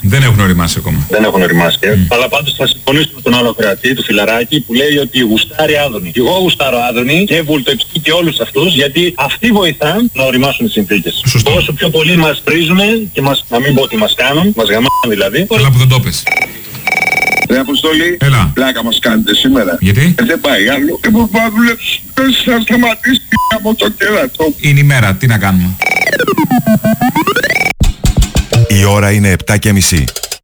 Δεν έχουν οριμάσει ακόμα. Δεν έχουν οριμάσει. Αλλά πάντως θα συμφωνήσω με τον άλλο κρατή, του Φιλαράκη, που λέει ότι γουστάρει Άδωνη. Και εγώ γουστάρω Άδωνη και Βουλτοεψή και όλους αυτούς, γιατί αυτοί βοηθάν να οριμάσουν τις συνθήκες. Σωστό. Όσο πιο πολύ μας πρίζουν και να μην πω ότι μας κάνουν, μας γαμάνε δηλαδή. Καλά που δεν το πες. Ρε Αποστολή, Έλα. πλάκα μας κάνετε σήμερα. Γιατί? Δεν πάει άλλο. Μπορώ να δουλέψω. Θα σταματήσει από το κέρατο. Είναι η μέρα, τι να κάνουμε. Η ώρα είναι 7:30.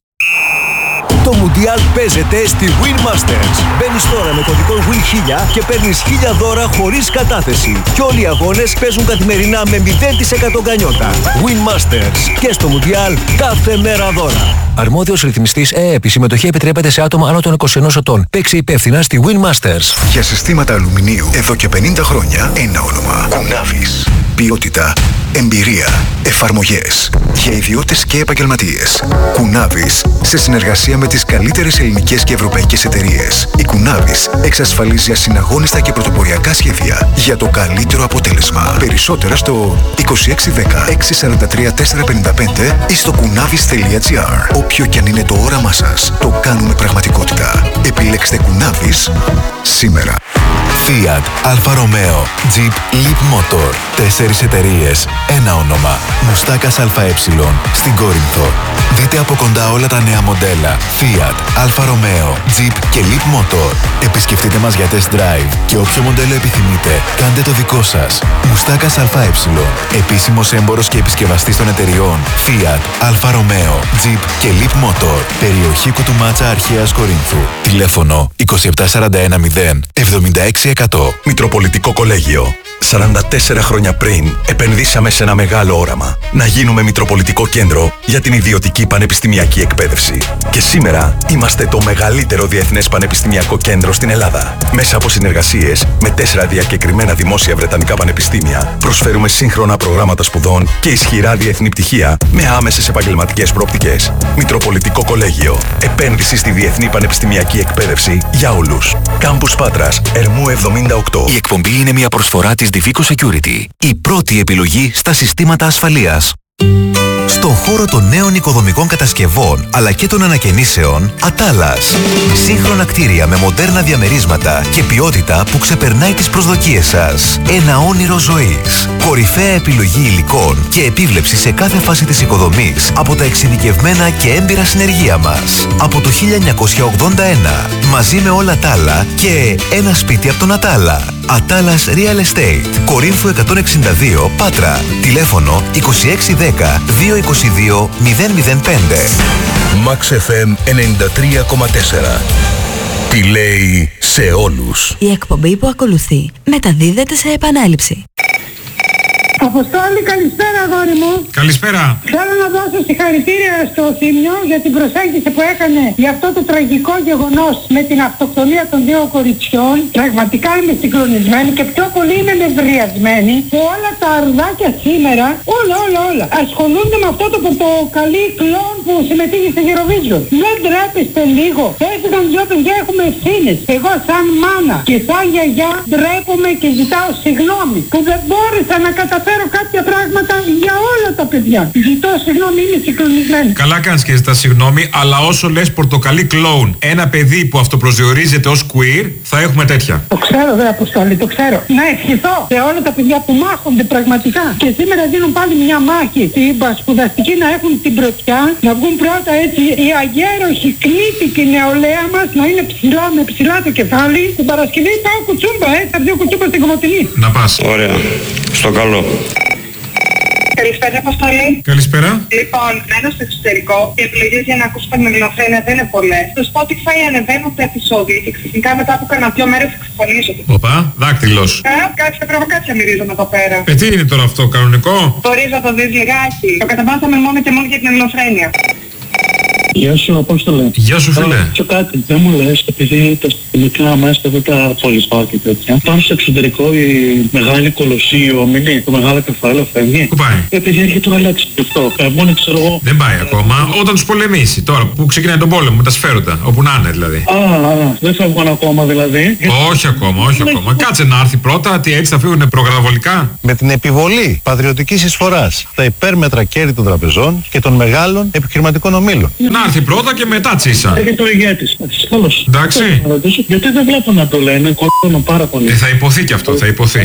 Το Μουντιάλ παίζεται στη Win Masters. Μπαίνεις τώρα με κωδικό WIN1000 και παίρνεις 1000 δώρα χωρίς κατάθεση. Και όλοι οι αγώνες παίζουν καθημερινά με 0% γκανιότα. Win Masters. Και στο Μουντιάλ κάθε μέρα δώρα. Αρμόδιος ρυθμιστής ΕΕΠ. Η συμμετοχή επιτρέπεται σε άτομα άνω των 21 ετών. Παίξε υπεύθυνα στη Win Masters. Για συστήματα αλουμινίου εδώ και 50 χρόνια ένα όνομα. Κουνάβης. Ποιότητα, εμπειρία, εφαρμογές. Για ιδιώτες και επαγγελματίες. Κουνάβης. Σε συνεργασία με τις καλύτερες ελληνικές και ευρωπαϊκές εταιρείες. Η Κουνάβης εξασφαλίζει ασυναγώνιστα και πρωτοποριακά σχέδια για το καλύτερο αποτέλεσμα. Περισσότερα στο 2610 643 455 ή στο kunavis.gr. Όποιο κι αν είναι το όραμά σας, το κάνουμε πραγματικότητα. Επιλέξτε Κουνάβης σήμερα. Fiat, Alfa Romeo, Jeep, Leap Motor. 4 εταιρείες, ένα όνομα. Μουστάκας ΑΕ στην Κόρινθο. Δείτε από κοντά όλα τα νέα μοντέλα Fiat, Alfa Romeo, Jeep και Leap Motor. Επισκεφτείτε μας για test drive και όποιο μοντέλο επιθυμείτε, κάντε το δικό σας. Μουστάκας ΑΕ. Επίσημος έμπορος και επισκευαστής των εταιριών Fiat, Alfa Romeo, Jeep και Leap Motor. Περιοχή Κουτουμάτσα Αρχαίας Κορίνθου. Τηλέφωνο 27410 76%. Μητροπολιτικό Κολέγιο. 44 χρόνια πριν επενδύσαμε σε ένα μεγάλο όραμα. Να γίνουμε Μητροπολιτικό Κέντρο για την ιδιωτική πανεπιστημιακή εκπαίδευση. Και σήμερα είμαστε το μεγαλύτερο διεθνές πανεπιστημιακό κέντρο στην Ελλάδα. Μέσα από συνεργασίες με 4 διακεκριμένα δημόσια βρετανικά πανεπιστήμια, προσφέρουμε σύγχρονα προγράμματα σπουδών και ισχυρά διεθνή πτυχία με άμεσες επαγγελματικές προοπτικές. Μητροπολιτικό Κολέγιο. Επένδυση στη διεθνή πανεπιστημιακή εκπαίδευση για όλους. Κάμπους Πάτρας, Ερμού 78. Η εκπομπή είναι μια προσφορά της Divico Security. Η πρώτη επιλογή στα συστήματα ασφαλείας. Στον χώρο των νέων οικοδομικών κατασκευών αλλά και των ανακαινήσεων, Ατάλας. Σύγχρονα κτίρια με μοντέρνα διαμερίσματα και ποιότητα που ξεπερνάει τις προσδοκίες σας. Ένα όνειρο ζωής. Κορυφαία επιλογή υλικών και επίβλεψη σε κάθε φάση της οικοδομής από τα εξειδικευμένα και έμπειρα συνεργεία μας. Από το 1981. Μαζί με όλα τα άλλα και ένα σπίτι από τον Ατάλα. Ατάλας Real Estate. Κορίνθου 162 Πάτρα. Τηλέφωνο 2610 222 005. Max FM 93,4. Τι λέει σε όλους. Η εκπομπή που ακολουθεί μεταδίδεται σε επανάληψη. Αποστόλη, καλησπέρα αγόρι μου. Καλησπέρα. Θέλω να δώσω συγχαρητήρια στο Θήμιο για την προσέγγιση που έκανε για αυτό το τραγικό γεγονός με την αυτοκτονία των 2 κοριτσιών. Πραγματικά είμαι συγκλονισμένη και πιο πολύ είμαι νευριασμένη που όλα τα αρδάκια σήμερα, όλα ασχολούνται με αυτό το πορτοκαλί κλόν που συμμετείχε στο Eurovision. Δεν ντρέπεστε λίγο. Έφυγαν 2 παιδιά, έχουμε ευθύνες. Εγώ σαν μάνα και σαν γιαγιά ντρέπομαι και ζητάω συγγνώμη που δεν μπόρεσα να καταφέρω κάποια πράγματα για όλα τα παιδιά. Ζητώ συγγνώμη, είμαι συγκλονισμένη. Καλά κάνεις και ζητάς συγγνώμη, αλλά όσο λες πορτοκαλί κλόουν, ένα παιδί που αυτοπροσδιορίζεται ως queer, θα έχουμε τέτοια. Το ξέρω, δε Αποστόλη, το ξέρω. Να ευχηθώ σε όλα τα παιδιά που μάχονται πραγματικά. Και σήμερα δίνουν πάλι μια μάχη. Την σπουδαστική να έχουν την πρωτιά, να βγουν πρώτα έτσι οι αγέροχοι κλήτικοι νεολαία μας να είναι ψηλά με ψηλά το κεφάλι. Την Παρασκευή πάω κουτσούμπα, θα βγει κουτσούμπα στην Κομωτινή. Να πας. Ωραία. Στο καλό. Καλησπέρα, Αποστολή. Καλησπέρα. Λοιπόν, μένω στο εξωτερικό και επιλογές για να ακούσω την ελληνοφρένεια δεν είναι πολλές. Στο Spotify ανεβαίνουν τα επεισόδια και ξαφνικά μετά από κανένα 2 μέρες εξαφανίζονται. Οπα, δάκτυλος. Κάτσε προβοκάτσια μυρίζομαι εδώ πέρα. Τι είναι τώρα αυτό, κανονικό? Μπορείς να το δεις λιγάκι. Το καταβάσαμε μόνο και μόνο για την ελληνοφρένεια. Γεια σου, Απόστολε. Γεια σου, φίλε. Και κάτι, δεν μου λες, επειδή τα συστημικά μέσα εδώ τα πολυπάρ και τέτοια, πάνω στο εξωτερικό η μεγάλη κολοσσίο, το μεγάλο κεφάλαιο φεύγει. Πού πάει? Επειδή έρχεται ο Αλέξης γι' αυτό. Μόνο ξέρω εγώ. Δεν πάει ακόμα. Όταν τους πολεμήσει, τώρα που ξεκινάει τον πόλεμο με τα σφαίρωτα, όπου να είναι δηλαδή. Δεν φεύγουν ακόμα δηλαδή. Όχι ακόμα, όχι ακόμα. Κάτσε να έρθει πρώτα, τι έτσι θα φύγουν προκαταβολικά. Με την επιβολή πατριωτικής εισφοράς στα υπέρμετρα κέρδη των τραπεζών και των μεγάλων επιχειρηματικών ομίλων. Να έρθει πρώτα και μετά τσίσα. Έρχεται ο ηγέτης. Τέλος. Εντάξει. Γιατί δεν βλέπω να το λένε, κόλλωνο πάρα πολύ. Θα υποθεί κι αυτό, θα υποθεί.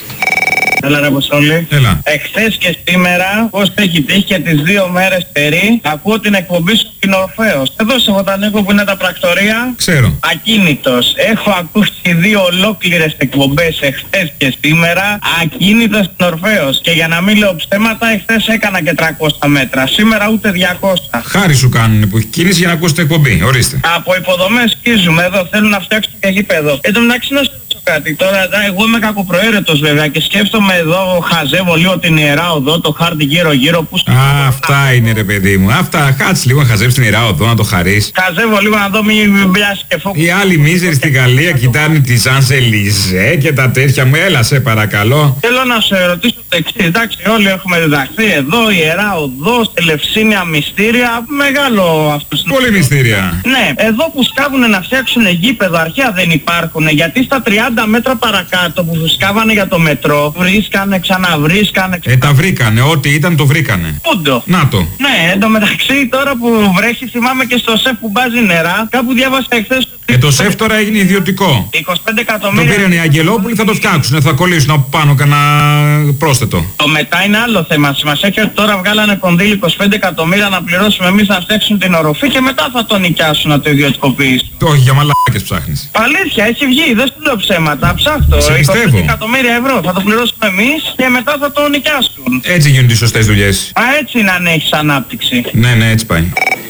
Έλα ρε Αποστόλη. Έλα. Εχθές και σήμερα, πώς έχει τύχει και τις 2 μέρες περί, ακούω την εκπομπή σου στην Ορφέως. Εδώ σε Βοτανίκο που είναι τα πρακτορία. Ξέρω. Ακίνητος. Έχω ακούσει 2 ολόκληρες εκπομπές εχθές και σήμερα, ακίνητος στην Ορφέως. Και για να μην λέω ψέματα, εχθές έκανα και 300 μέτρα. Σήμερα ούτε 200. Χάρη σου κάνουν που έχει κίνηση για να ακούσει την εκπομπή. Ορίστε. Από υποδομές σκίζουμε εδώ, θέλουν να φτιάξουν και γήπεδο. Εν τω μεταξύ να σου ρωτήσω κάτι. Τώρα εγώ είμαι κακοπροαίρετος βέβαια και σκέφτομαι εδώ, χαζεύω λίγο την Ιερά Οδό, το χάρτη γύρω-γύρω που... Αυτά είναι ρε παιδί μου. Αυτά, κάτσε λίγο να χαζεύεις την Ιερά Οδό, να το χαρείς. Χαζεύω λίγο να δω μην πιάσει και φόκο. Οι άλλοι μίζεροι στην Γαλλία κοιτάνε τη Σανσελιζέ και τα τέτοια μου. Έλα σε παρακαλώ. Θέλω να σε ρωτήσω το εξής. Εντάξει, όλοι έχουμε διδαχθεί εδώ, Ιερά Οδό, Ελευσίνια, μυστήρια. Μεγάλο αυτό. Πολύ μυστήρια. Ναι, εδώ που σκάβουνε να φτιάξουν γήπεδο αρχαία δεν υπάρχουν. Γιατί στα 30 μέτρα παρακάτω που σκάβανε για το μετρό, βρίσκανε, ξαναβρίσκανε. Τα βρήκανε, ό,τι ήταν το βρήκανε. Πούντο. Να το. Ναι, εντωμεταξύ τώρα που βρέχει, θυμάμαι και στο ΣΕΦ που μπάζει νερά, κάπου διάβασα εχθές. Το ΣΕΦ τώρα έγινε ιδιωτικό. 25 εκατομμύρια. Το πήραν οι Αγγελόπουλοι, θα το φτιάξουν. Θα κολλήσουν από πάνω κανένα πρόσθετο. Το μετά είναι άλλο θέμα. Σημασία έχει ότι τώρα βγάλανε κονδύλι 25 εκατομμύρια να πληρώσουμε εμείς να φτιάξουν την οροφή και μετά θα το νοικιάσουν να το ιδιωτικοποιήσουν. Όχι, για μαλάκες ψάχνεις. Αλήθεια, έχει βγει, δεν σου λέω ψέματα. Ψάχτω. 25 εκατομμύρια ευρώ θα το πληρώσουμε εμείς και μετά θα το νοικιάσουν. Έτσι γίνονται οι σωστές δουλειές. Έτσι είναι αν έχεις ανάπτυξη. Ναι, έτσι πάει.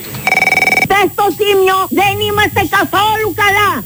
Στο Τίμιο δεν είμαστε καθόλου καλά.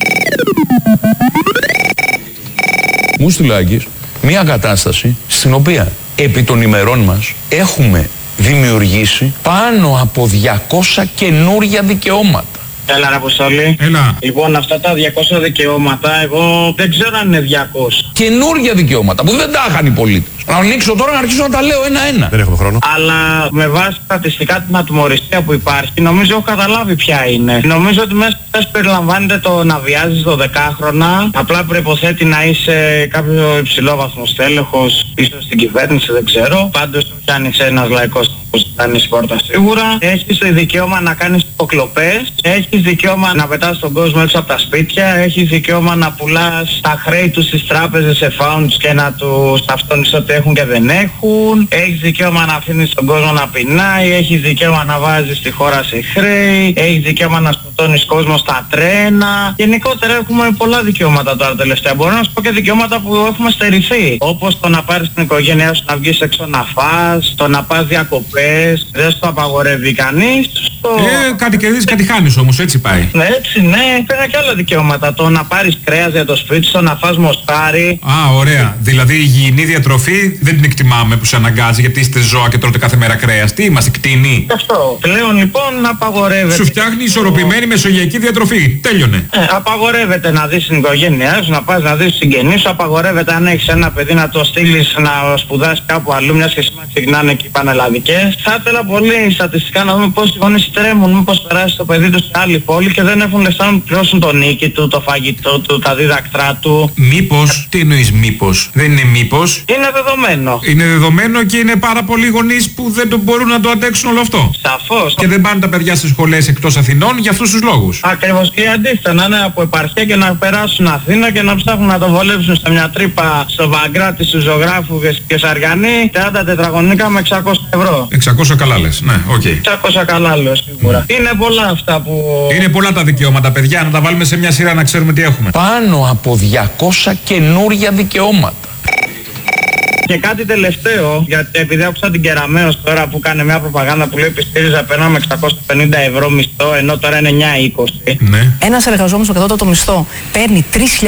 Μου στείλε ο Άκης μια κατάσταση στην οποία επί των ημερών μας έχουμε δημιουργήσει πάνω από 200 καινούρια δικαιώματα. Έλα ρε Αποστόλη. Έλα. Λοιπόν, αυτά τα 200 δικαιώματα, εγώ δεν ξέρω αν είναι 200. Καινούρια δικαιώματα που δεν τα είχαν οι πολίτες. Να ανοίξω τώρα να αρχίσω να τα λέω ένα-ένα. Δεν έχουμε χρόνο. Αλλά με βάση στατιστικά την ατιμωρησία που υπάρχει, νομίζω έχω καταλάβει ποια είναι. Νομίζω ότι μέσα σε περιλαμβάνεται το να βιάζεις 12χρονα. Απλά προϋποθέτει να είσαι κάποιο υψηλόβαθμο στέλεχος, ίσως στην κυβέρνηση, δεν ξέρω. Πάντως όχι αν είσαι ένας λαϊκός που ζητάνεις πόρτα σίγουρα. Έχεις το δικαίωμα να κάνεις υποκλοπές. Έχεις δικαίωμα να πετάς τον κόσμο έξω από τα σπίτια. Έχεις δικαίωμα να πουλάς τα χρέη τους στις τράπεζες σε founds και να τους ταυτώνεις ότι έχουν και δεν έχουν. Έχεις δικαίωμα να αφήνεις τον κόσμο να πεινάει. Έχεις δικαίωμα να βάζεις τη χώρα σε χρέη. Έχεις δικαίωμα να σκοτώνεις κόσμο στα τρένα. Γενικότερα έχουμε πολλά δικαιώματα τώρα τελευταία. Μπορώ να σου πω και δικαιώματα που έχουμε στερηθεί. Όπως το να πάρεις την οικογένειά σου να βγεις έξω να φας, το να πας διακοπές. Δεν σου το απαγορεύει κανείς. Κάτι κερδίζεις, κάτι χάνεις όμως, έτσι πάει. Ναι, έτσι, ναι. Πέρα και άλλα δικαιώματα. Το να πάρεις κρέας για το σπίτι σου, να φας μοστάρι. Ωραία. Δηλαδή η υγιεινή διατροφή δεν την εκτιμάμε που σε αναγκάζει γιατί είστε ζώα και τρώτε κάθε μέρα κρέας. Τι είμαστε, κτηνοί. Αυτό. Πλέον λοιπόν απαγορεύεται. Σου φτιάχνει ισορροπημένη μεσογειακή διατροφή. Τέλειωνε. Απαγορεύεται να δεις την οικογένειά σου, να πας να δεις τους συγγενείς σου. Απαγορεύεται αν έχεις ένα παιδί να το στείλεις να σπουδάσει κάπου αλλού, μιας και σήμερα ξεκινάνε και οι πανελλαδικές. Θα ήθελα πολύ στατιστικά να δούμε πόσοι γονείς τρέμουν, μήπως περάσει το παιδί του σε άλλη πόλη και δεν έχουν λεφτά να πληρώσουν το νίκη του, το φαγητό του, τα δίδακτρά του. Μήπως, τι εννοείς μήπως, δεν είναι μήπως. Είναι δεδομένο. Είναι δεδομένο και είναι πάρα πολλοί γονείς που δεν μπορούν να το αντέξουν όλο αυτό. Σαφώς. Και δεν πάνε τα παιδιά στις σχολές εκτός Αθηνών για αυτούς τους λόγους. Ακριβώς, και αντίθετα να είναι από επαρχία και να περάσουν Αθήνα και να ψάχνουν να το βολέψουν σε μια τρύπα στο Βαγκράτη, στους ζωγράφου και Σαργανή 30 τετραγωνικά με 600 ευρώ. 600 καλά λες, ναι, οκ. 600 καλά λέω σίγουρα. Είναι πολλά αυτά που... Είναι πολλά τα δικαιώματα, παιδιά, να τα βάλουμε σε μια σειρά να ξέρουμε τι έχουμε. Πάνω από 200 καινούρια δικαιώματα. Και κάτι τελευταίο, γιατί επειδή άκουσα την Κεραμέως τώρα που κάνει μια προπαγάνδα που λέει ότι στη ΣΥΡΙΖΑ παίρναμε 650 ευρώ μισθό, ενώ τώρα είναι 9,20. Ναι. Ένας εργαζόμενος με κατώτατο μισθό παίρνει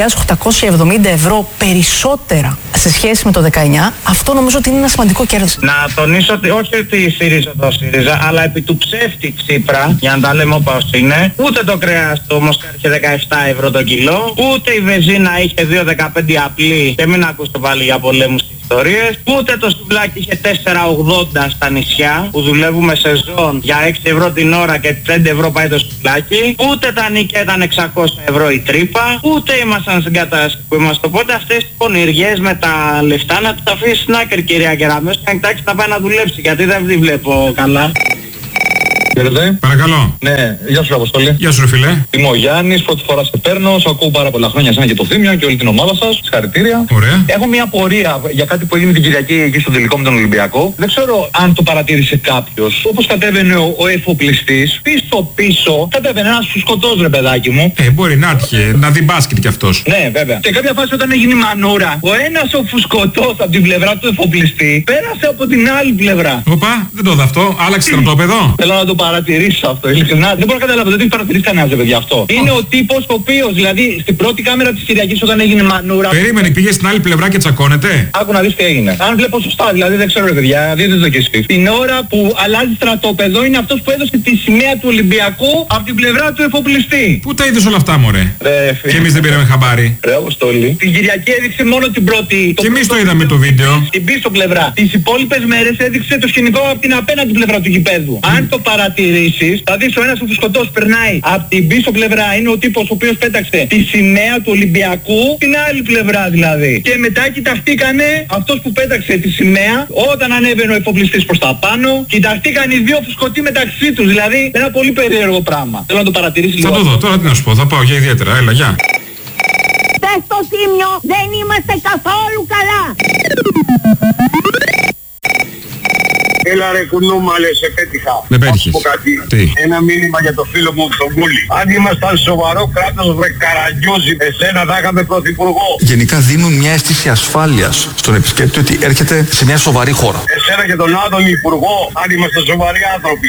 3.870 ευρώ περισσότερα σε σχέση με το 19. Αυτό νομίζω ότι είναι ένα σημαντικό κέρδος. Να τονίσω ότι όχι ότι η ΣΥΡΙΖΑ το ΣΥΡΙΖΑ, αλλά επί του ψεύτη Τσίπρα, για να τα λέμε όπως είναι, ούτε το κρέας του Μοσχάρη είχε 17 ευρώ το κιλό, ούτε η βενζίνα είχε 2,15 απλή και μην ακούσετε πάλι για πολέμους και ιστορίες, ούτε το σουβλάκι είχε 4,80 στα νησιά που δουλεύουμε σεζόν για 6 ευρώ την ώρα και 5 ευρώ πάει το σουβλάκι, ούτε τα νίκια ήταν 600 ευρώ η τρύπα, ούτε ήμασταν στην κατάσταση που είμαστε. Οπότε αυτές τις πονηριές με τα λεφτά να τα αφήσει στην άκρη, κυρία Κεραμέως, και να κοιτάξει να πάει να δουλέψει, γιατί δεν τη βλέπω καλά. Χαίρετε. Παρακαλώ. Ναι, γεια σου Αποστόλη. Γεια σου ρε φίλε. Είμαι ο Γιάννης, πρώτη φορά σε παίρνω, σου ακούω πάρα πολλά χρόνια εσένα και το Θήμιο και όλη την ομάδα σας. Συγχαρητήρια. Ωραία. Έχω μια απορία για κάτι που έγινε την Κυριακή εκεί στο τελικό με τον Ολυμπιακό. Δεν ξέρω αν το παρατήρησε κάποιος. Όπως κατέβαινε ο εφοπλιστής, πίσω κατέβαινε ένας φουσκωτός ρε παιδάκι μου. Μπορεί να έτυχε, να δει μπάσκετ κι αυτός. Ναι, βέβαια. Σε κάποια φάση όταν έγινε η μανούρα, ο ένας ο φουσκωτός από την πλευρά του εφοπλιστή πέρασε από την άλλη πλευρά. Οπα, δεν το δω αυτό. Άλλαξε στρατόπεδο. Θέλω να το παρατηρήσεις αυτό, ειλικρινά. Δεν μπορώ να καταλάβω, δεν το έχει παρατηρήσει κανένας, παιδιά, αυτό. Είναι ο τύπος ο οποίος, δηλαδή, στην πρώτη κάμερα της Κυριακής όταν έγινε μανούρα. Περίμενε, πήγε στην άλλη πλευρά και τσακώνεται. Άκου να δεις τι έγινε. Αν βλέπω σωστά, δηλαδή δεν ξέρω, ρε παιδιά, δείτε το κι εσείς. Την ώρα που αλλάζει στρατόπεδο είναι αυτός που έδωσε τη σημαία του Ολυμπιακού από την πλευρά του εφοπλιστή. Πού τα είδες όλα αυτά, μωρέ? Και εμείς δεν πήραμε χαμπάρι. Ρε Αποστόλη. Την Κυριακή έδειξε μόνο την πρώτη. Και εμείς το είδαμε το βίντεο. Στην πίσω πλευρά. Τις υπόλοιπες μέρες έδειξε το σκηνικό από την απέναντι πλευρά του γηπέδου. Αν το παρατηρήσεις, θα δεις ο ένας ο φουσκωτός περνάει από την πίσω πλευρά, είναι ο τύπος ο οποίος πέταξε τη σημαία του Ολυμπιακού στην άλλη πλευρά δηλαδή. Και μετά κοιταχτήκανε αυτός που πέταξε τη σημαία όταν ανέβαινε ο εφοπλιστής προς τα πάνω. Κοιταχτήκαν οι δύο φουσκωτοί μεταξύ τους, δηλαδή ένα πολύ περίεργο πράγμα. Θέλω να το παρατηρήσεις λίγο. Θα το δω, τώρα τι να σου πω, θα πάω για ιδιαίτερα, έλα, γεια. Στο Θήμιο δεν είμαστε καθόλου καλά. Έλα ρε κουνούμαλε, σε πέτυχα. Με πέτυχες. Τι? Ένα μήνυμα για το φίλο μου τον Κούλη. Αν ήμασταν σοβαρό κράτος βρε Καραγκιόζη, εσένα θα είχαμε πρωθυπουργό. Γενικά δίνουν μια αίσθηση ασφάλειας στον επισκέπτη ότι έρχεται σε μια σοβαρή χώρα. Εσένα και τον άλλον υπουργό, αν είμαστε σοβαροί άνθρωποι.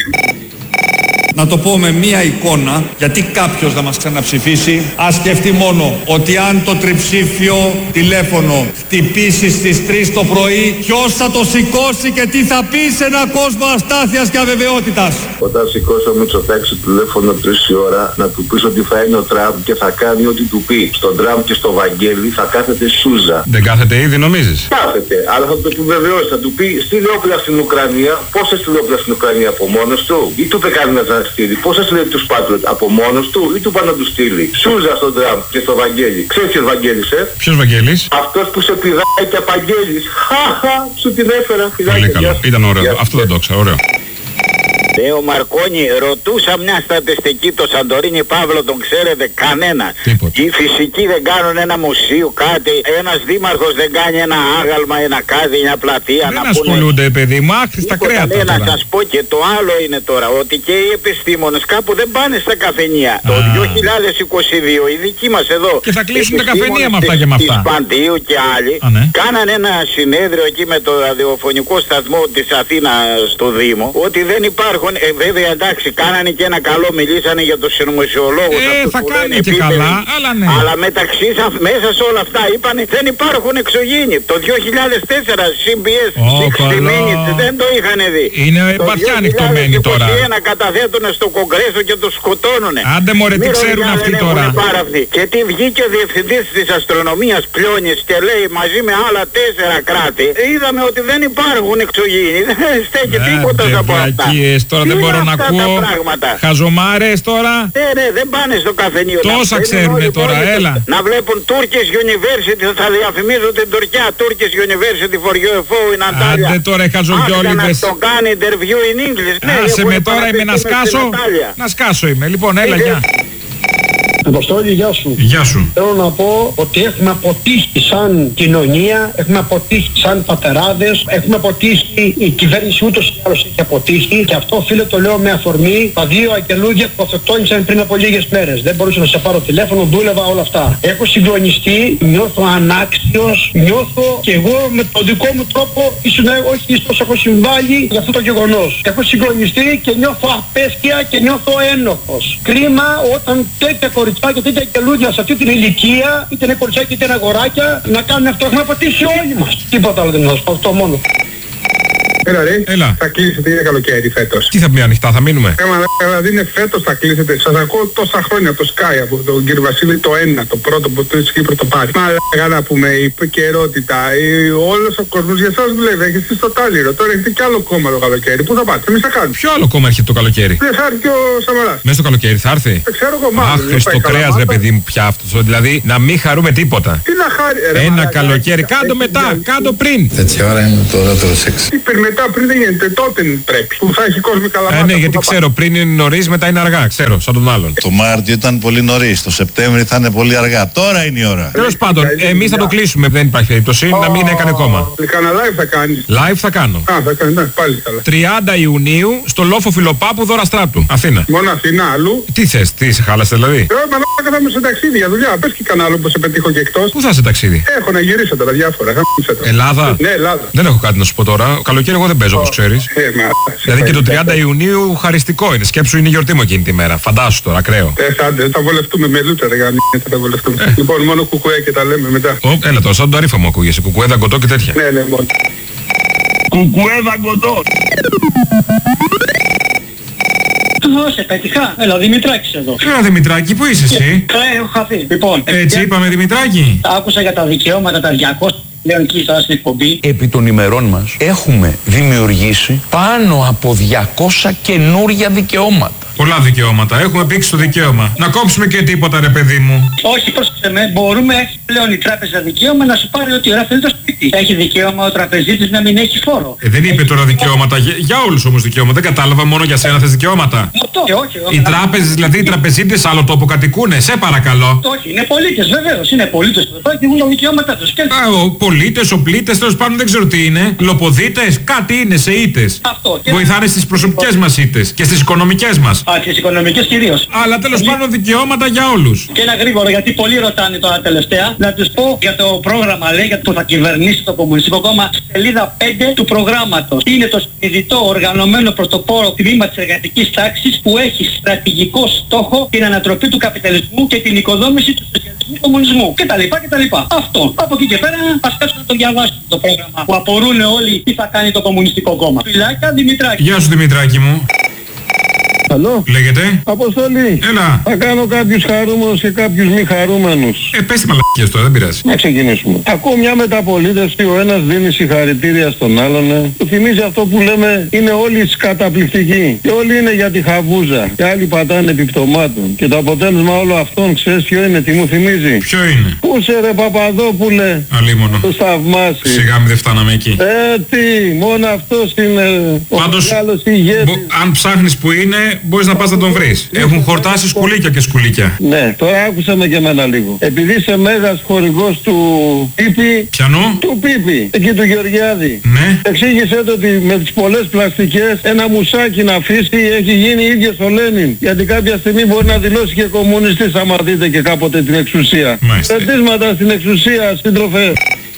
Να το πω με μία εικόνα, γιατί κάποιος να μας ξαναψηφίσει, ας σκεφτεί μόνο ότι αν το τριψήφιο τηλέφωνο χτυπήσει στις 3 το πρωί, ποιος θα το σηκώσει και τι θα πει σε έναν κόσμο αστάθειας και αβεβαιότητας. Όταν σηκώσει ο Μητσοτάκης το τηλέφωνο 3 η ώρα, να του πεις ότι θα είναι ο Τραμπ και θα κάνει ό,τι του πει. Στον Τραμπ και στο Βαγγέλη θα κάθεται Σούζα. Δεν κάθεται ήδη, νομίζεις? Κάθεται, αλλά θα το επιβεβαιώσει, θα του πει στείλε όπλα στην Ουκρανία. Πώς έστειλε όπλα στην Ουκρανία από μόνος του, ή του είπε κανένας να στείλει? Πώς έστειλε τους Πάτριοτ από μόνος του, ή του πάνε να του στείλει? Σούζα στον Τραμπ και στο Βαγγέλη. Ξέρεις ποιος Βαγγέλης, Ποιος Βαγγέλης? Αυτός που σε πηδάει και απαγγέλεις. Χαχα, σου την έφερα. Πολύ καλό, ήταν ωραίο, αυτό δεν το ξέρω, ωραίο. Ο Μαρκόνι, ρωτούσα μια στατιστική, το Σαντορίνι Παύλο τον ξέρετε κανένα? Οι φυσικοί δεν κάνουν ένα μουσείο, κάτι, ένας δήμαρχος δεν κάνει ένα άγαλμα, ένα κάτι, μια πλατεία? Δεν ασχολούνται παιδί μου, άχρηστα κρέατα. Να σας πω και το άλλο είναι τώρα, ότι και οι επιστήμονες κάπου δεν πάνε στα καφενεία. Το 2022 οι δικοί μας εδώ και θα κλείσουν τα καφενεία με αυτά και με αυτά. Της Παντίου και άλλοι κάνανε ένα συνέδριο εκεί με το ραδιοφωνικό σταθμό της Αθήνας στο Δήμο, ότι δεν υπάρχουν. Βέβαια εντάξει, κάνανε και ένα καλό, μιλήσανε για τους συνωμοσιολόγους. Θα κάνει και καλά, αλλά ναι. Αλλά μέσα σε όλα αυτά είπανε δεν υπάρχουν εξωγήινοι. Το 2004 CBS 60 Minutes δεν το είχαν δει. Είναι βαθιά ανοιχτωμένοι τώρα. Το 2021 καταθέτουν στο Κογκρέσο και τους σκοτώνουνε. Άντε μωρέ, τι ξέρουν αυτοί τώρα. Και τι βγήκε ο διευθυντής της αστρονομίας Πλιώνης και λέει μαζί με άλλα 4 κράτη, είδαμε ότι δεν υπάρχουν εξωγήινοι. Δεν στέκει τίποτα από αυτά. Τώρα δεν μπορώ να ακούω χαζομάρες τώρα. Ναι, δεν πάνε στο καφενείο. Τόσα ξέρουνε τώρα, έλα. Να βλέπουν Turkish University, θα διαφημίζουν την Τουρκία. Turkish University for UFO in Antalya. Άντε τώρα οι χαζογιόλιδες. Να το κάνει interview in English. Άσε με τώρα, είμαι να σκάσω. Να σκάσω είμαι, λοιπόν, έλα, γεια. Αποστόλη, γεια σου. Γεια σου. Θέλω να πω ότι έχουμε αποτύχει σαν κοινωνία, έχουμε αποτύχει σαν πατεράδες, έχουμε αποτύχει, η κυβέρνηση ούτως ή άλλως έχει αποτύχει και αυτό φίλε το λέω με αφορμή τα 2 αγγελούδια που αυτοκτόνησαν πριν από λίγες μέρες. Δεν μπορούσα να σε πάρω τηλέφωνο, δούλευα όλα αυτά. Έχω συγκλονιστεί, νιώθω ανάξιος, νιώθω και εγώ με τον δικό μου τρόπο, ίσως όχι τόσο έχω συμβάλει για αυτό το γεγονός. Έχω συγκλονιστεί και νιώθω απέσια και νιώθω ένοχος. Κρίμα όταν τέτοια κοριτσάκια, τέτοια αγγελούδια σε αυτή την ηλικία, είτε είναι κοριτσάκια είτε είναι αγοράκια, να κάνουν αυτό. Έχουμε αποτύχει όλοι μας. Τίποτα άλλο δεν θα σου πω, αυτό μόνο. Έλα ρε, έλα. Θα κλείσετε, είναι καλοκαίρι φέτος. Τι θα πει ανοιχτά, θα μείνουμε. Δηλαδή είναι φέτος θα κλείσετε. Σας ακούω τόσα χρόνια από το Sky, από τον κύριο Βασίλη το ένα, το πρώτο που το Κύπρο το πάρει. Μαλάκα να πούμε, η επικαιρότητα, όλος ο κόσμος για εσάς δουλεύει, έχετε στο Τάλιρο. Τώρα έχετε κι άλλο κόμμα το καλοκαίρι. Πού θα πάτε, εμείς θα κάνουμε. Ποιο άλλο κόμμα έρχεται το καλοκαίρι? Δεν θα έρθει και ο Σαμαράς. Μέσα στο καλοκαίρι θα έρθει. Δεν ξέρω εγώ μάλλον. Αχ, στο κρέας ρε παιδί μου πια αυτό. Δηλαδή να μην χαρούμε τίποτα. Τι να χάρει, ρε. Ένα καλοκαίρι, κάντο μετά, κάντο πριν. Τέτοια ώρα είναι το ωραίο σεξ. Τι μετά, πριν δεν γίνεται. Τότε πρέπει. Που θα έχει κόσμο καλά. Ναι, γιατί ξέρω, πριν είναι νωρίς, μετά είναι αργά. Ξέρω, σαν τον άλλον. Το Μάρτιο ήταν πολύ νωρίς. Το Σεπτέμβρη θα είναι πολύ αργά. Τώρα είναι η ώρα. Τέλος πάντων, εμείς θα το κλείσουμε. Δεν υπάρχει περίπτωση να μην έκανε κόμμα. Κάνα live θα κάνεις. Live θα κάνω. Θα κάνει, πάλι καλά. 30 Ιουνίου στο λόφο Φιλοπάπου, Δώρα Στράτου. Αθήνα. Μόνο Αθήνα, αλλού. Τι θες, τι σε χάλασε δηλαδή? Μαλάκα θα είμαι σε ταξίδι για δουλειά. Πες και κανένα άλλο που σε πετύχω και εκτός. Πού θα σε ταξίδι? Έχω να γυρίσω τώρα διάφορα. Ελλάδα. Ναι, Ελλάδα. Δεν έχω κάτι να σου πω τώρα. Καλοκαίρι εγώ δεν παίζω όπως ξέρεις. Δηλαδή και το 30 Ιουνίου χαριστικό είναι. Σκέψου είναι η γιορτή μου εκείνη τη μέρα. Φαντάσου τώρα, ακραίο. Θα βολευτούμε με λούτσα, ρε θα βολευτούμε. Λοιπόν, μόνο κουκουέ και τα λέμε μετά. Έλα τώρα, σαν το αρίφα μου ακούγεσαι. Κουκουέ, δαγκωτό και τέτοια. Ναι, μόνο. Κουκουέ, δαγκωτό. Σε πέτυχα. Έλα, Δημητράκης εδώ. Έλα, Δημητράκη, πού είσαι εσύ? Έχω χαθεί. Λοιπόν, έτσι είπαμε, Δημητράκη. Άκουσα για τα δικαιώματα, τα 200 πλέον εκεί στην εκπομπή. Επί των ημερών μας έχουμε δημιουργήσει πάνω από 200 καινούρια δικαιώματα. Πολλά δικαιώματα. Έχουμε πήξει το δικαίωμα. Να κόψουμε και τίποτα, ρε παιδί μου. Όχι, πρόσεξε με. Μπορούμε, έχει πλέον η τράπεζα δικαίωμα να σου πάρει ό,τι ώρα θέλει το σπίτι. Έχει δικαίωμα ο τραπεζίτης να μην έχει φόρο. Δεν είπε τώρα δικαιώματα. Για όλους όμως δικαιώματα. Δεν κατάλαβα, μόνο για σένα θες δικαιώματα. Όχι. Οι τράπεζες, δηλαδή οι τραπεζίτες άλλο τόπο κατοικούνε. Σε παρακαλώ. Όχι, είναι πολίτες βεβαίως. Είναι πολίτες που δεν έχουν τα δικαιώματά τους. Πολίτες, οπλίτες, τέλος πάντων δεν ξέρω τι είναι. Λοποδίτες, κάτι είναι σε ήττες. Βοηθάνε στις προσωπικές μας ήττες και στις οικονομικές μας. Τις οικονομικές κυρίως. Αλλά τέλος πάντων δικαιώματα για όλους. Και ένα γρήγορο, γιατί πολλοί ρωτάνε τώρα τελευταία, να τους πω για το πρόγραμμα, λέει, για το που θα κυβερνήσει το Κομμουνιστικό Κόμμα, σελίδα 5 του προγράμματος. Είναι το συνειδητό οργανωμένο πρωτοπόρο τμήμα της εργατικής τάξης που έχει στρατηγικό στόχο την ανατροπή του καπιταλισμού και την οικοδόμηση του σοσιαλισμού κομμουνισμού. κτλ. Αυτό. Από εκεί και πέρα ας κάτσουν να το διαβάσουν το πρόγραμμα που απορούν όλοι τι θα κάνει το Κομμουνιστικό Κόμμα. Φιλάκια, Δημητράκη. Γεια σου, Δημητράκη μου. Καλό. Λέγεται. Αποστολή. Έλα. Θα κάνω κάποιους χαρούμενους και κάποιους μη χαρούμενους. Πες τη μαλακίες τώρα, δεν πειράζει. Να ξεκινήσουμε. Ακούω μια μεταπολίτευση, ο ένας δίνει συγχαρητήρια στον άλλον. Του θυμίζει αυτό που λέμε, είναι όλοι καταπληκτικοί. Και όλοι είναι για τη χαβούζα. Και άλλοι πατάνε επιπτωμάτων. Και το αποτέλεσμα όλο αυτών, ξέρεις ποιο είναι, τι μου θυμίζει? Ποιο είναι? Πού σε ρε Παπαδόπουλε. Αλίμονο. Το θαυμάσει. Σιγά μην δεν φτάναμε εκεί. Τι, μόνο αυτός είναι ο μεγάλος ηγέτης. Αν ψάχνεις που είναι, μπορείς να πας να τον βρεις. Έχουν χορτάσει σκουλίκια και σκουλίκια. Ναι, τώρα άκουσα με και εμένα λίγο. Επειδή είσαι μέγας χορηγός του Πίπη. Ποιανού? Του Πίπη, εκεί του Γεωργιάδη. Ναι. Εξήγησέ το ότι με τις πολλές πλαστικές ένα μουσάκι να αφήσει έχει γίνει ίδιος ο Λένιν. Γιατί κάποια στιγμή μπορεί να δηλώσει και κομμουνιστής άμα δείτε και κάποτε την εξουσία. Πετίσματα στην εξουσία, σύντροφε.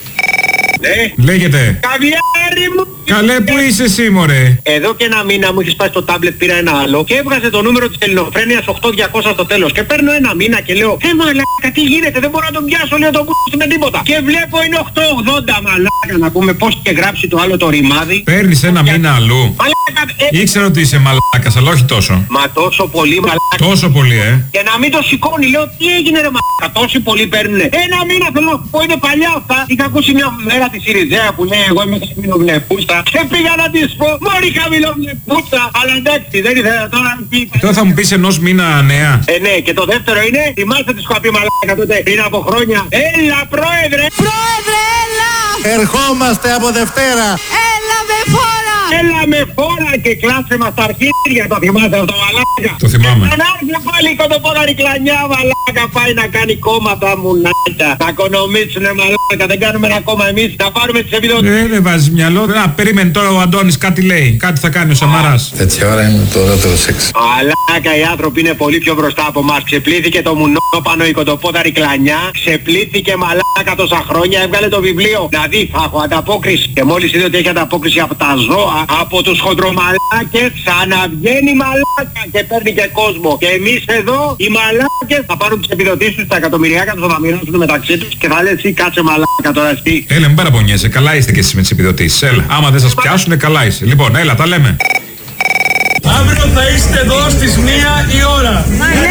Λέγεται. Καβιάρι μου! Καλέ, πού είσαι εσύ, μωρέ? Εδώ και ένα μήνα μου έχει σπάσει το τάμπλετ, πήρα ένα άλλο και έβγαζε το νούμερο της Ελληνοφρένειας 8200 στο τέλος. Και παίρνω ένα μήνα και λέω μαλάκα, τι γίνεται, δεν μπορώ να τον πιάσω, λέω τον π***ι με τίποτα. Και βλέπω είναι 880, μαλάκα, να πούμε πώς και γράψει το άλλο το ρημάδι. Παίρνεις ένα μήνα αλλού. Ήξερα ότι είσαι μαλάκας, αλλά όχι τόσο. Μα τόσο πολύ, μαλάκα. Τόσο πολύ, Και να μην το σηκώνει, λέω τι έγινε ρε μαλάκα, τόσοι πολλοί παίρνουνε. Ένα μήνα θέλω να πω, είναι παλιά αυτά. Είχα ακούσει μια μέρα τη Σιριζέα που λέει εγώ είμαι χαμηλοβλεπούστα. Και πήγα να της πω μόλι χαμηλοβλεπούστα. Αλλά εντάξει, δεν ήθελα τώρα να πει. Τώρα θα μου πεις ενός μήνα νέα. Ναι, και το δεύτερο είναι, θυμάστε τις κοπή μαλάκα τότε πριν από χρόνια. Έλα πρόεδρε! Πρόεδρε, έλα! Ερχόμαστε από Δευτέρα! Έλα με φόρα! Έλα με φόρα και κλάσε μας τα αρχίδια. Το θυμάσαι αυτό, μαλάκα? Το θυμάμαι. Να έρθει πάλι η κοντοπόδαρη κλανιά, μαλάκα. Πάει να κάνει κόμματα, μουνάκια. Θα οικονομήσουνε, μαλάκα. Δεν κάνουμε ένα κόμμα εμείς. Να πάρουμε τις επιδοτήσεις. Δεν βάζεις μυαλό. Να περίμενε τώρα ο Αντώνης κάτι λέει. Κάτι θα κάνει ο Σαμαράς. Τέτοια ώρα είναι το ωραίο σεξ. Μαλάκα, οι άνθρωποι είναι πολύ πιο μπροστά από μας. Ξεπλήθηκε το μουνόπανο η κοντοπόδαρη κλανιά. Ξεπλήθηκε, μαλάκα, τόσα χρόνια. Έβγαλε το βιβλίο. Δηλαδή θα έχω ανταπόκριση. Και μόλις είδε ότι έχει ανταπόκριση από τα ζώα, από τους χοντρομαλάκες, ξαναβγαίνει μαλάκα και παίρνει και κόσμο. Και εμείς εδώ οι μαλάκες θα πάρουν τις επιδοτήσεις τους, τα εκατομμυριάκια τους, θα μοιράσουν μεταξύ τους και θα λες εσύ κάτσε μαλάκα τώρα εσύ. Έλα, μην παραπονιέσαι. Καλά είστε και εσείς με τις επιδοτήσεις. Έλα, άμα δεν σας πιάσουνε, καλά είσαι. Λοιπόν, έλα, τα λέμε. Αύριο θα είστε εδώ στις 1 η ώρα.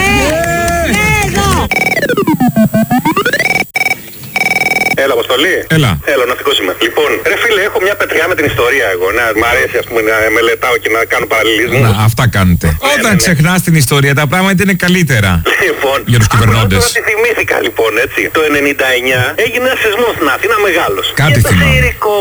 Έλα, Αποστολή. Έλα. Έλα, να σηκώσουμε. Λοιπόν, ρε φίλε, έχω μια πετριά με την ιστορία εγώ. Μ' αρέσει, ας πούμε, να μελετάω και να κάνω παραλληλισμούς. Να, αυτά κάνετε. Όταν ξεχνάς την ιστορία, τα πράγματα είναι καλύτερα. Λοιπόν, για τους κυβερνώντες. Τώρα τη θυμήθηκα λοιπόν, έτσι. Το 99 έγινε ένα σεισμός στην Αθήνα μεγάλος. Κάτι θυμάμαι.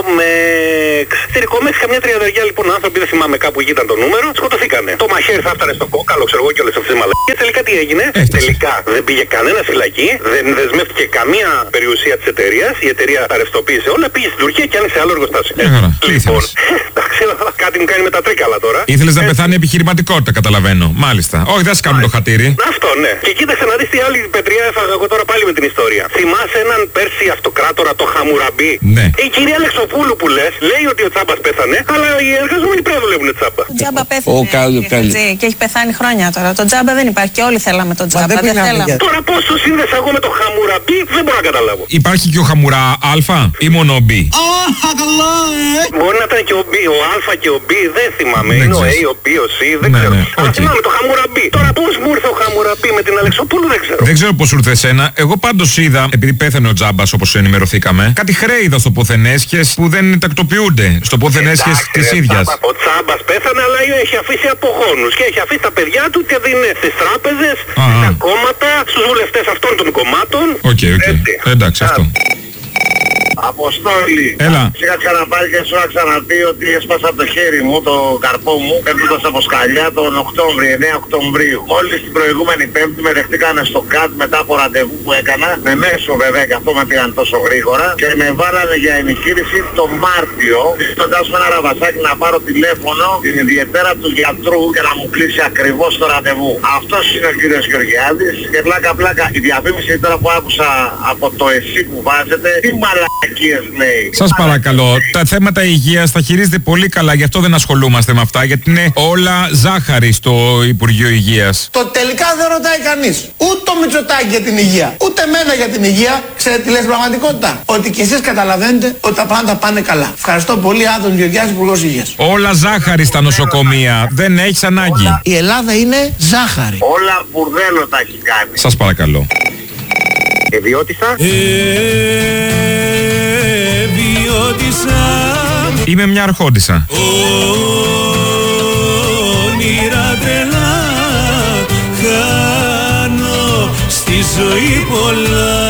Συρικομέξ, καμιά τριαδεριά λοιπόν άνθρωποι, δεν θυμάμαι κάπου εκεί ήταν το νούμερο, σκοτωθήκανε. Το μαχαίρι θα έφτανε στο κόκαλο, ξέρω εγώ και όλες αυτές τις μαλακίες. Τελικά τι έγινε? Τελικά δεν πήγε κανένα φυλακή, δεν δεσμεύτηκε καμία περιουσία της εταιρείας. Η εταιρεία τα ρευστοποίησε όλα, πήγε στην Τουρκία και άνοιξε άλλο εργοστάσιο. Λοιπόν, εντάξει, κάτι μου κάνει με τα τρίκαλα τώρα. Ήθελες να πεθάνει επιχειρηματικότητα, καταλαβαίνω. Μάλιστα. Όχι, δεν σας κάνουν το χατήρι. Αυτό, ναι. Και κοίταξε να δεις τι άλλη πετριά έφαγα εγώ τώρα πάλι με την ιστορία. Θυμάσαι έναν Πέρσι αυτοκράτορα, το Χαμουραμπί? Ναι. Η κυρία Αλεξοπούλου που λες, λέει ότι ο Τσάμπας πέθανε, αλλά οι εργαζόμενοι πρέπει να δουλεύουν τσάμπα. Ο Τσάμπα πέθανε και έχει πεθάνει χρόνια τώρα. Το Τσάμπα δεν υπάρχει και όλοι θέλαμε τον Τσάμπα. Δεν θέλαμε. Τώρα πώς το σύνδεσα εγώ με το Χαμουραμπί δεν μπορώ να καταλάβω. Υπάρχει και ο Χαμουρά Α ή μόνο ο Μπ? Μπορεί να ήταν και ο Μπ, ο Α και ο Μπ, δεν θυμάμαι. Είναι ο A, ο B, ο C, δεν ξέρω. Αλλά θυμάμαι το Χαμουραμπί. Τώρα πώς μου ήρθε ο Χαμουραμπί με την Αλεξοπούλου δεν ξέρω. Δεν ξέρω πώς ήρθε εσένα. Εγώ πάντως είδα, επειδή πέθανε ο Τζάμπας όπως ενημερωθήκαμε, κάτι χρέη είδα στο ποθενέσχες που δεν τακτοποιούνται. Στο ποθενέσχες της ίδιας. Ο Τσάμπας πέθανε, αλλά έχει αφήσει απογόνους και έχει αφήσει τα παιδιά του και δίνει στις τράπεζες, στα κόμματα, στους βουλευτές αυτών των κομμάτων. Οκ. Εντάξει, αυτό. Αποστόλη. Έλα. Είχα ξαναπάρει και σου είχα ξαναπεί ότι έσπασα από το χέρι μου, το καρπό μου, πέφτοντας από σκαλιά τον Οκτώβριο, 9 Οκτωβρίου. Μόλις την προηγούμενη Πέμπτη με δεχτήκανε στο ΚΑΤ μετά από ραντεβού που έκανα, με μέσο βέβαια και αυτό με πήγαν τόσο γρήγορα και με βάλανε για εγχείρηση το Μάρτιο, ζητώντας με ένα ραβασάκι να πάρω τηλέφωνο την ιδιαίτερα του γιατρού και να μου κλείσει ακριβώς το ραντεβού. Αυτός είναι ο κύριος Γεωργιάδης και πλάκα η διαφήμιση τώρα που άκουσα από το εσύ που βάζετε, τι μαλακίες λέει. Σας παρακαλώ, τα θέματα υγείας τα χειρίζεται πολύ καλά, γι' αυτό δεν ασχολούμαστε με αυτά, γιατί είναι όλα ζάχαρη στο Υπουργείο Υγείας. Το τελικά δεν ρωτάει κανείς. Ούτε το Μητσοτάκη για την υγεία, ούτε εμένα για την υγεία. Ξέρετε τι λες πραγματικότητα? Ότι και εσείς καταλαβαίνετε ότι τα πράγματα πάνε καλά. Ευχαριστώ πολύ, Άδωνης Γεωργιάδης, Υπουργός Υγείας. Όλα ζάχαρη στα νοσοκομεία, δεν έχεις ανάγκη. Η Ελλάδα είναι ζάχαρη. Όλα μπουρδέλο τα έχει κάνει. Σας παρακαλώ. Ιδιώτησα. Είμαι μια αρχόντισσα. Όνειρα τρελά χάνω στη ζωή πολλά.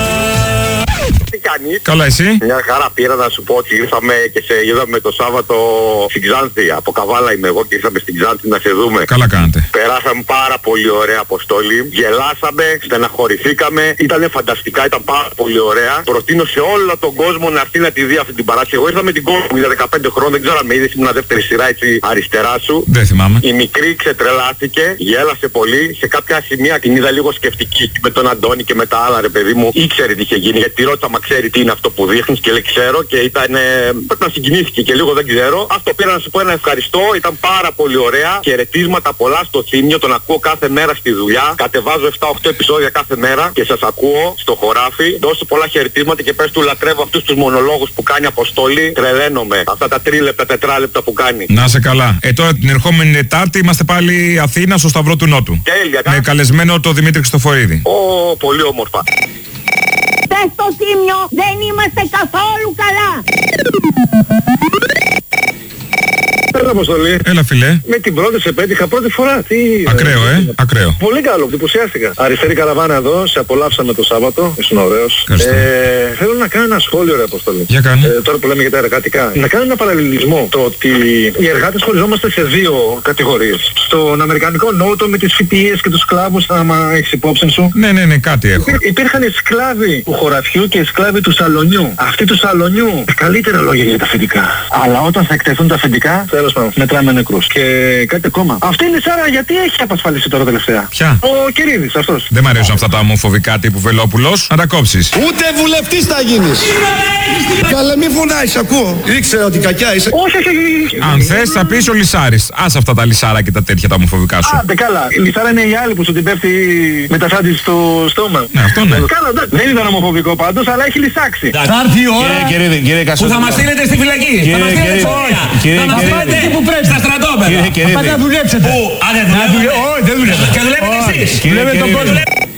Καλά εσύ? Μια χαρά πήρα να σου πω ότι ήρθαμε και σε είδαμε το Σάββατο στην Ξάνθη. Από Καβάλα είμαι εγώ και ήρθαμε στην Ξάνθη να σε δούμε. Καλά κάνετε. Περάσαμε πάρα πολύ ωραία, Αποστόλη. Γελάσαμε, στεναχωρηθήκαμε. Ήτανε φανταστικά, ήταν πάρα πολύ ωραία. Προτείνω σε όλο τον κόσμο να έρθει να τη δει αυτή την παράσταση. Εγώ ήρθα με την κόρη μου για 15 χρόνια, δεν ξέρω αν με είδες, ήμουν δεύτερη σειρά έτσι αριστερά σου. Δεν θυμάμαι. Η μικρή ξετρελάθηκε, γέλασε πολύ. Σε κάποια σημεία την είδα λίγο σκεφτική με τον Αντώνη και με τα άλλα, ρε παιδί μου. Ήξερε τι είχε γίνει, γιατί ρώτησα μα ξέρει τι είναι αυτό που δείχνεις και λέει ξέρω και ήταν, πρέπει να συγκινήθηκε και λίγο δεν ξέρω. Αυτό πήρα να σου πω ένα ευχαριστώ, ήταν πάρα πολύ ωραία. Χαιρετίσματα πολλά στο Θύμιο, τον ακούω κάθε μέρα στη δουλειά. Κατεβάζω 7-8 επεισόδια κάθε μέρα και σας ακούω στο χωράφι. Δώσε πολλά χαιρετίσματα και πες του λατρεύω αυτούς τους μονολόγους που κάνει, Αποστόλη. Τρελαίνομαι. Αυτά τα 3 λεπτά, 4 λεπτά που κάνει. Να σε καλά. Τώρα την ερχόμενη Τετάρτη είμαστε πάλι Αθήνα στο Σταυρό του Νότου. Τέλεια. Με καλεσμένο το Δημήτρη Χριστοφορίδη. Πολύ όμορφα. Πες στο Θύμιο, δεν είμαστε καθόλου καλά. Έλα, Αποστολή. Έλα, φιλέ. Με την πρώτη σε πέτυχα πρώτη φορά. Τι... Ακραίο, ακραίο. Πολύ καλό, εντυπωσιάστηκα. Αριστερή καραβάνα εδώ, σε απολαύσαμε το Σάββατο. Ήσουν ωραίος. Θέλω να κάνω ένα σχόλιο, ρε Αποστολή. Για κάνε. Τώρα που λέμε για τα εργατικά. Να κάνω ένα παραλληλισμό. Το ότι οι εργάτες χωριζόμαστε σε δύο κατηγορίες. Στον αμερικανικό νότο με τις φοιτίες και τους σκλάβους, άμα έχεις υπόψη σου. Ναι, κάτι έχω. Υπήρχαν οι σκλάβοι του χωραφιού και οι σκλάβοι του σαλονιού. Αυτοί του σαλονιού, καλύτερα λόγια για τα αφεντικά. Αλλά όταν θα εκτεθούν τα αφεντικά, τέλος πάντων, μετράμε νεκρούς. Και κάτι ακόμα. Αυτή είναι η Σάρα, γιατί έχει απασφαλίσει τώρα τελευταία. Ποια? Ο Κυρίδης, αυτός. Δεν μ' αρέσουν αυτά τα ομοφοβικά τύπου Βελόπουλος. Να τα κόψεις. Ούτε βουλευτής θα γίνεις. Καλέ, μη φωνάζεις, ακούω. Ήξερα ότι κακιά είσαι. Όχι. Αν θες θα πεις ο Λυσάρης. Άσε αυτά τα Λυσάρα και τα τέτοια τα ομοφοβικά σου. Άντε καλά. Η Λυσάρα είναι η άλλη που σου την πέφτει με τα σάντι στο στόμα. Ναι, αυτό ναι. Καλά, δεν ήταν ομοφοβικό πάντως, αλλά έχει λυσάξει. Θα έρθει η ώρα που θα μας στείλετε στη φυλακή. Θα μας στείλετε θα μας πάτε εκεί που πρέπει, στα στρατόπεδα. Πάτε να δουλέψετε. Πού? Όχι, δεν δουλεύετε. Και δουλεύετε εσείς. Δουλεύετε τον κόσμο.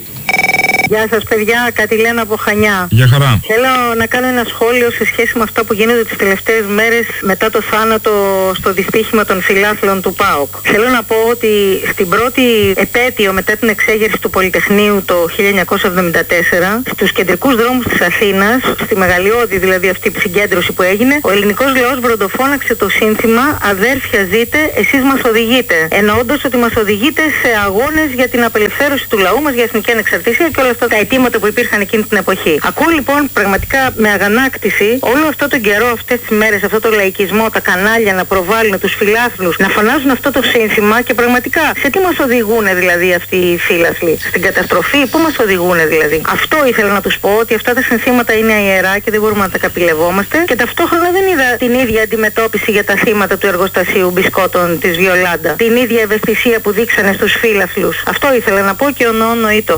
Γεια σας παιδιά, Κατηλένα από Χανιά. Γεια χαρά. Θέλω να κάνω ένα σχόλιο σε σχέση με αυτά που γίνονται τις τελευταίες μέρες μετά το θάνατο στο δυστύχημα των φιλάθλων του ΠΑΟΚ. Θέλω να πω ότι στην πρώτη επέτειο μετά την εξέγερση του Πολυτεχνείου το 1974, στους κεντρικούς δρόμους της Αθήνας, στη μεγαλειώδη δηλαδή αυτή η συγκέντρωση που έγινε, ο ελληνικός λαός βροντοφώναξε το σύνθημα «Αδέρφια ζείτε, εσείς μας οδηγείτε». Εννοώντας ότι μας οδηγείτε σε αγώνες για την απελευθέρωση του λαού μας, για εθνική ανεξαρτησία και όλα αυτά τα αιτήματα που υπήρχαν εκείνη την εποχή. Ακούω λοιπόν πραγματικά με αγανάκτηση όλο αυτό τον καιρό, αυτές τις μέρες, αυτό το λαϊκισμό, τα κανάλια να προβάλλουν τους φιλάθλους, να φωνάζουν αυτό το σύνθημα και πραγματικά σε τι μας οδηγούν δηλαδή αυτοί οι φίλαθλοι? Στην καταστροφή, πού μας οδηγούν δηλαδή? Αυτό ήθελα να τους πω, ότι αυτά τα συνθήματα είναι ιερά και δεν μπορούμε να τα καπηλευόμαστε, και ταυτόχρονα δεν είδα την ίδια αντιμετώπιση για τα θύματα του εργοστασίου μπισκότων της Βιολάντα, την ίδια ευαισθησία που δείξανε στους φίλαθλους. Αυτό ήθελα να πω και ονοήτο.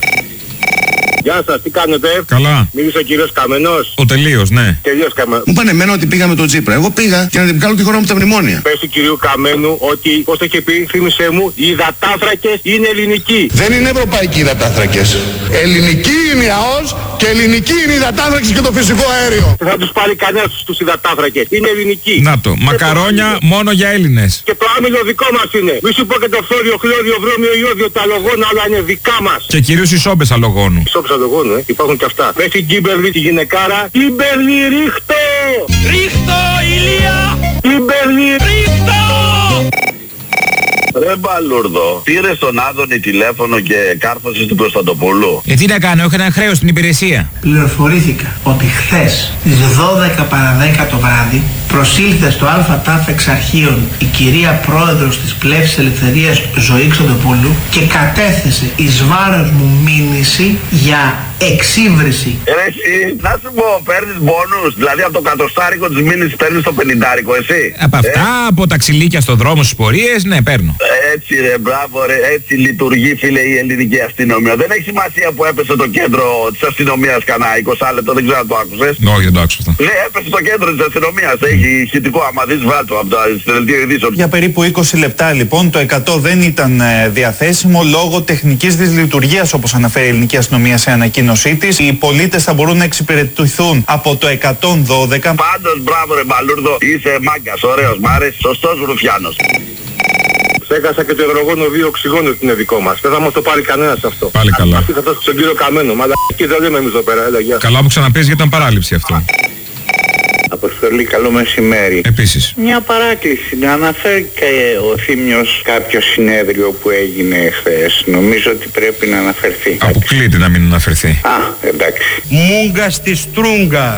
Γεια σας, τι κάνετε? Καλά. Μίλησε ο κύριος Καμενός. Ο Τελείος, ναι. Τελείως Καμένος. Μου πάνε εμένα ότι πήγα με τον Τσίπρα. Εγώ πήγα για να την βγάλω τη χώρα μου τα μνημόνια. Πες του κυρίου Καμένου ότι, πώς το είχε πει, θύμισε μου, οι υδατάνθρακες είναι ελληνικοί. Δεν είναι ευρωπαϊκοί υδατάνθρακες. Ελληνική είναι η ΑΟΣ και ελληνική είναι η υδατάνθρακες και το φυσικό αέριο. Δεν θα τους πάρει κανένας τους υδατάνθρακες. Είναι ελληνικοί. Να το. Μακαρόνια μόνο για Έλληνες. Και το άμυλο δικό μας είναι. Μη σου πω και το φθόριο, χλώριο, βρώμιο, ιόδιο, τα αλογόνα, όλα είναι δικά μας. Και κυρίως οι σόμπες αλογόνου. Σόμπες αλογόνου, υπάρχουν και αυτά. Πες την Κίμπερλι, τη γυναικάρα. Κίμπερλι, ρίχτω! Ρίχτω, Ηλία! Κίμπερλι, ρίχτω! Ρε Μπαλούρδο, πήρε στον Άδωνη τηλέφωνο και κάρφωσε του Κωνσταντοπούλου. Τι να κάνω, έχω ένα χρέος στην υπηρεσία. Πληροφορήθηκα ότι χθες στις 12 παρα 10 το βράδυ προσήλθε στο ΑΤΑΦ Εξαρχείων η κυρία πρόεδρος της Πλεύσης Ελευθερίας Ζωή Κωνσταντοπούλου και κατέθεσε εις βάρος μου μήνυση για εξύβριση. Εσύ, να σου πω, παίρνεις μπόνους, δηλαδή από το κατοστάρικο της μήνυσης παίρνεις το 50, εσύ. Από αυτά, από τα ξυλίκια στο δρόμο στις πορείες, ναι, παίρνω. Έτσι ρε, μπράβο ρε, έτσι λειτουργεί φίλε η ελληνική αστυνομία. Δεν έχει σημασία που έπεσε το κέντρο της αστυνομίας κανένα 20 λεπτό, δεν ξέρω αν το άκουσες. Όχι, δεν το άκουσα αυτό. Ναι, έπεσε το κέντρο της αστυνομίας, έχει ηχητικό, άμα δεις βάλτο από τα δελτία ειδήσεων. Για περίπου 20 λεπτά λοιπόν το 100 δεν ήταν διαθέσιμο λόγω τεχνικής δυσλειτουργίας, όπως αναφέρει η ελληνική αστυνομία σε ανακοίνωσή της. Οι πολίτες θα μπορούν να εξυπηρετηθούν από το 112. Πάντως μπράβο ρε Μπαλούρδο, είσαι μάγκας, ωραίος, μ' άρεσε, σωστός Ρουφιάνος. Ξέχασα και το υδρογόνο 2 οξυγόνο ότι είναι δικό μας. Δεν θα μας το πάρει κανένας αυτό. Πάλι καλά. Αυτή θα φτάσει στον κύριο Καμένο. Μαλακή δεν λέμε εμείς εδώ πέρα. Έλα, γεια. Καλά που ξαναπείς γιατί ήταν παράληψη αυτό. Αποστολή, καλό μεσημέρι. Επίσης. Μια παράκληση. Να αναφέρει και ο Θήμιος κάποιο συνέδριο που έγινε χθες. Νομίζω ότι πρέπει να αναφερθεί. Αποκλείται να μην αναφερθεί. Α, εντάξει. Μούγκα στη στρούγκα.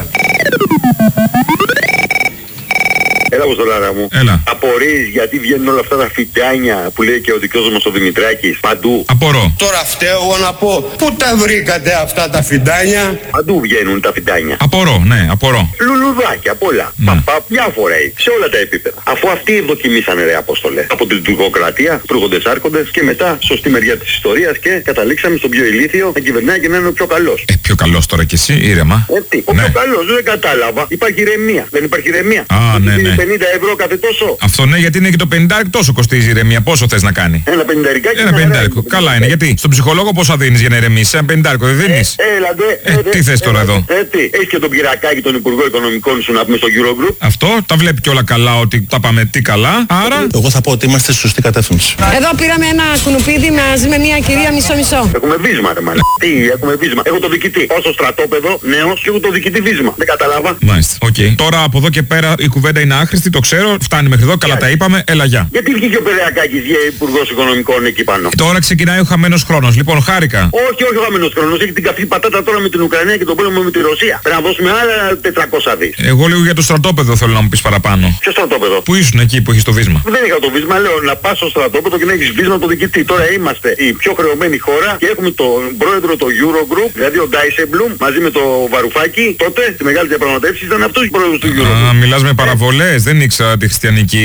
Έλα Αποστολάρα μου. Έλα. Απορείς γιατί βγαίνουν όλα αυτά τα φυτάνια που λέει και ο δικός μας ο Δημητράκης. Παντού. Απορώ. Τώρα φταίω εγώ να πω, πού τα βρήκατε αυτά τα φυτάνια? Παντού βγαίνουν τα φυτάνια. Απορώ, ναι, απορώ. Λουλουδάκια, πολλά. Διάφορα σε όλα τα επίπεδα. Αφού αυτοί δοκιμήσανε ρε Απόστολε. Από την τουρκοκρατία, προύχοντες άρχοντες και μετά σωστή μεριά της ιστορίας και καταλήξαμε στον πιο ηλίθιο να κυβερνάει και να είναι ο πιο καλός. Πιο καλός τώρα κι εσύ, ήρεμα. Ο πιο καλός, δεν κατάλαβα. Υπάρχει ηρεμία. Δεν υπάρχει ηρεμία. Α, ναι. ευρώ κάθε τόσο. Αυτό ναι, γιατί είναι και το 50 τόσο κοστίζει η ηρεμία. Πόσο θες να κάνει? Ένα 50. Ένα 50. Καλά είναι, γιατί στον ψυχολόγο πόσα δίνεις για να ηρεμήσεις? Ένα 50 δεν δίνεις? Τι θες τώρα εδώ? Έχεις και τον Πυρακάκη, τον Υπουργό Οικονομικών σου, να πούμε στο Eurogroup. Αυτό τα βλέπει και όλα καλά, ότι τα πάμε τι καλά. Άρα. Εγώ θα πω ότι είμαστε στη σωστή κατεύθυνση. Εδώ πήραμε ένα κουνουπίδι μαζί με μια κυρία μισό-μισό. Έχουμε βίσμα, ρε μάλλον. Τι, έχουμε βίσμα. Έχω το διοικητή. Όσο στρατόπεδο, νέος, και έχω το διοικητή βίσμα. Δεν κατάλαβα. Μάλιστα. Okay. Τώρα από εδώ και πέρα η κουβέντα είναι άχρηστη, το ξέρω. Φτάνει μέχρι εδώ, καλά τα είπαμε. Έλα, γεια. Γιατί βγήκε ο Πυριακάκης για Υπουργός Οικονομικών εκεί πάνω? Τώρα ξεκινάει ο χαμένος χρόνος. Λοιπόν, χάρηκα. Όχι ο χαμένος χρόνος. Έχει την καυτή πατάτα τώρα με την Ουκρανία και τον πόλεμο με τη Ρωσία. Πρέπει να δώσουμε άλλα 400 δις. Εγώ λίγο για το στρατόπεδο θέλω να μου πεις παραπάνω. Ποιο στρατόπεδο? Πού ήσουν εκεί που έχεις το βίσμα? Δεν είχα το βίσμα, λέω να πας στο στρατόπεδο και να έχεις βίσμα το διοικητή. Τώρα είμαστε η πιο χρεωμένη χώρα και έχουμε τον πρόεδρο του Eurogroup, δηλαδή ο Ντάισεμπλουμ, μαζί με το Βαρουφάκη. Τότε στη μεγάλη διαπραγματεύση ήταν αυτός ο πρόεδρος του Eurogroup. Μιλάς με παραβολές, δεν ήξερα τη χριστιανική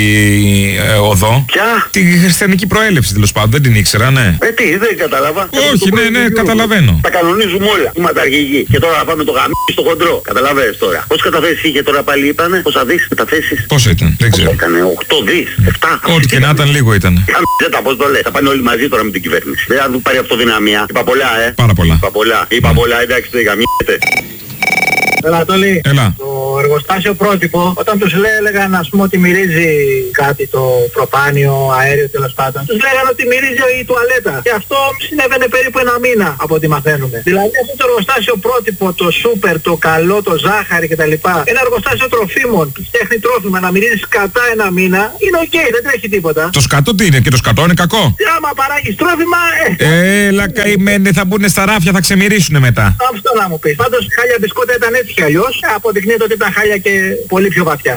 οδό. Ποια? Τη χριστιανική προέλευση τέλος πάντων, δεν την ήξερα, ναι. Τι, δεν κατάλαβα. Όχι, ναι, καταλαβαίνω. Τα κανονίζουμε όλα. Είμαστε αρχηγοί. Και τώρα θα πάμε το γαμί στο χοντρό. Καταλαβαίνεις τώρα. Πόσες καταθέσεις είχε τώρα πάλι είπανε? Πόσα δις καταθέσεις? Πόσα ήταν? Δεν ξέρω. Έκανε 8 δις, 7. Ό,τι και να ήταν λίγο ήταν. Δεν πώς το λέει. Θα πάνε όλοι μαζί τώρα με την κυβέρνηση. Δεν θα του πάρει αυτοδυναμία. Είπα πολλά, Πάρα πολλά. Είπα πολλά, εντάξει, δεν γαμιέται. Ανατολή, το εργοστάσιο πρότυπο, όταν τους έλεγαν ας πούμε ότι μυρίζει κάτι το προπάνιο, αέριο τέλος πάντων, τους λέγανε ότι μυρίζει η τουαλέτα. Και αυτό συνέβαινε περίπου ένα μήνα από ό,τι μαθαίνουμε. Δηλαδή αυτό το εργοστάσιο πρότυπο, το σούπερ, το καλό, το ζάχαρη κτλ. Ένα εργοστάσιο τροφίμων που φτιάχνει τρόφιμα να μυρίζει σκατά ένα μήνα, είναι οκ, δεν τρέχει τίποτα. Το σκατό τι είναι? Και το σκατό είναι κακό? Άμα παράγεις τρόφιμα, Έλα καημένοι, θα μπουν στα ράφια, θα ξεμυρίσουνε μετά. Αυτό να μου πεις. Πάντως χάλια μπισκότα ήταν έτσι κι αλλιώς, αποδεικνύεται ότι ήταν χάλια και πολύ πιο βαθιά.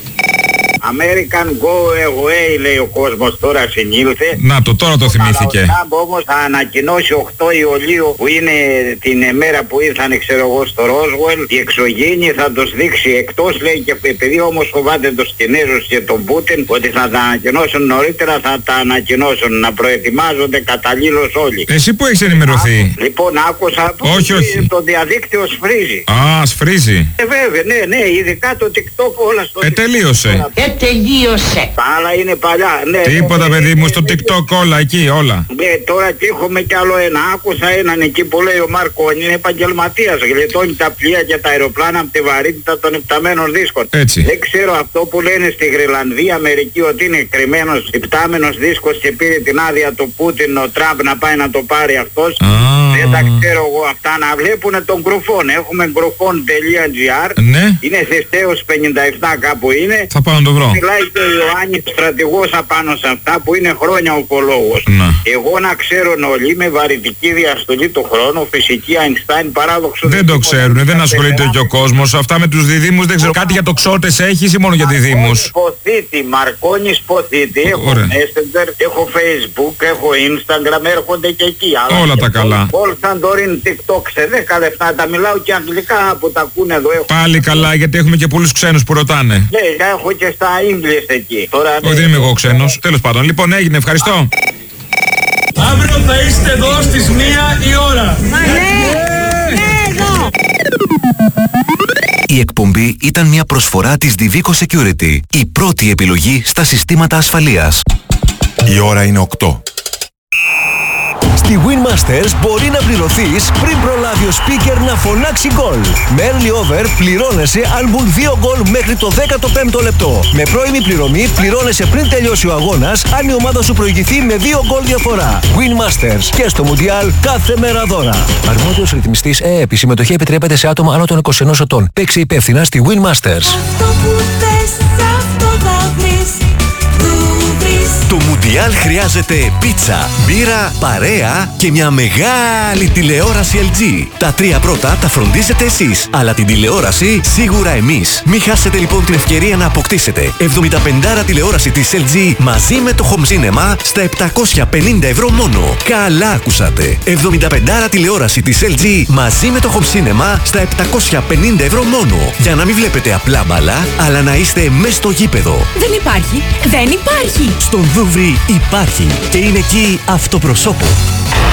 American Go Away λέει ο κόσμος, τώρα συνήλθε. Να το, τώρα το θυμήθηκε. Όμως θα ανακοινώσει 8 Ιουλίου που είναι την μέρα που ήρθανε ξέρω εγώ στο Ρόσουελ. Η εξωγήινη θα τους δείξει εκτός λέει, και επειδή όμως φοβάται τους Κινέζους και τον Πούτιν ότι θα τα ανακοινώσουν νωρίτερα, θα τα ανακοινώσουν, να προετοιμάζονται καταλήλως όλοι. Εσύ που έχεις ενημερωθεί? Λοιπόν άκουσα όχι. Το διαδίκτυο σφρίζει. Σφρίζει. Βέβαια, ναι, ειδικά το TikTok όλα στο τελείωσε. Τελείωσε. Άλλα είναι παλιά. Ναι, τίποτα παιδί μου, στο TikTok όλα εκεί, όλα. Ναι, τώρα και έχουμε κι άλλο ένα. Άκουσα έναν εκεί που λέει ο Μαρκόνι, είναι επαγγελματίας. Γλιτώνει τα πλοία και τα αεροπλάνα από τη βαρύτητα των υπταμένων δίσκων. Έτσι. Δεν ξέρω αυτό που λένε στη Γρυλανδία, Αμερική, ότι είναι κρυμμένος υπτάμενος δίσκος και πήρε την άδεια του Πούτιν ο Τραμπ να πάει να το πάρει αυτός. Δεν τα ξέρω εγώ αυτά, να βλέπουν τον Γκρουφόν. Έχουμε γκρουφόν.gr. Ναι. Είναι Θηστέως 57 κάπου είναι. Θα πάω να το βρω. Μιλάει και ο Ιωάννης στρατηγός απάνω σε αυτά που είναι χρόνια ουφολόγος. Εγώ να ξέρουν όλοι με βαρυτική διαστολή του χρόνου, φυσική Αϊνστάιν, παράδοξο. Δεν το ξέρουν, δεν ασχολείται και ο κόσμος. Αυτά με τους διδήμους δεν ξέρω. Κάτι για τοξότες έχεις ή μόνο για διδήμους? Ποθήτη, Μαρκόνης Ποθήτη. Έχω Messenger, έχω Facebook, έχω Instagram, έρχονται και εκεί. Όλα τα καλά. All Santorin TikTok σε 10 λεπτά τα μιλάω και αγγλικά που τα ακούνε εδώ. Πάλι καλά, γιατί έχουμε και πολλούς ξένους που ρωτάνε. Ναι, έχω και στα English εκεί. Τώρα, όχι, δεν είμαι εγώ ξένος. Τέλος πάντων, λοιπόν έγινε, ευχαριστώ. Αύριο θα είστε εδώ στις 1 η ώρα. Η εκπομπή ήταν μια προσφορά της Divico Security, η πρώτη επιλογή στα συστήματα ασφαλείας. Η ώρα είναι 8. Στη Winmasters μπορεί να πληρωθείς πριν προλάβει ο speaker να φωνάξει γκολ. Με early over πληρώνεσαι αν μπουν 2 γκολ μέχρι το 15ο λεπτό. Με πρώιμη πληρωμή πληρώνεσαι πριν τελειώσει ο αγώνας αν η ομάδα σου προηγηθεί με 2 γκολ διαφορά. Winmasters και στο Mundial κάθε μέρα δώρα. Αρμόδιος ρυθμιστής ΕΕΠ. Η συμμετοχή επιτρέπεται σε άτομα άνω των 21 ετών. Παίξε υπεύθυνα στη Winmasters. Το Mundial χρειάζεται πίτσα, μπύρα, παρέα και μια μεγάλη τηλεόραση LG. Τα 3 πρώτα τα φροντίζετε εσείς, αλλά την τηλεόραση σίγουρα εμείς. Μην χάσετε λοιπόν την ευκαιρία να αποκτήσετε 75 τηλεόραση της LG μαζί με το Home Cinema στα 750 ευρώ μόνο. Καλά ακούσατε. 75 τηλεόραση της LG μαζί με το Home Cinema στα 750 ευρώ μόνο. Για να μην βλέπετε απλά μπαλά, αλλά να είστε μες στο γήπεδο. Δεν υπάρχει. Δεν υπάρχει. Στον Δούβρι υπάρχει και είναι εκεί αυτοπροσώπο.